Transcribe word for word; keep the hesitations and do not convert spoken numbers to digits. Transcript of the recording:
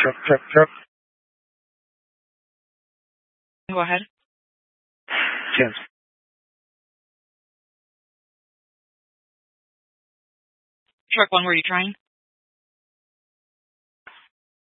Truck, truck, truck. Go ahead. Yes. Truck one, were you trying?